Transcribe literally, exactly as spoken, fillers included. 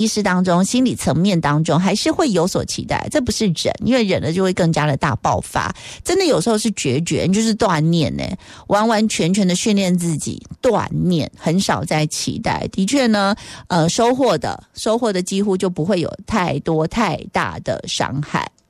意识当中、心理层面当中还是会有所期待，这不是忍，因为忍了就会更加的大爆发。真的有时候是决绝，就是断念呢，完完全全的训练自己断念，很少在期待。的确呢，呃，收获的收获的几乎就不会有太多太大的伤害。